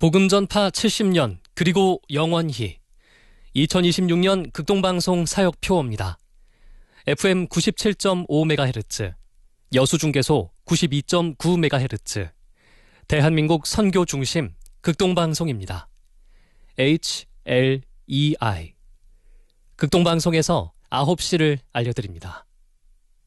복음전파 70년 그리고 영원히 2026년 극동방송 사역표입니다. FM 97.5MHz, 여수중계소 92.9MHz, 대한민국 선교 중심 극동방송입니다. HLEI 극동방송에서 9시를 알려드립니다.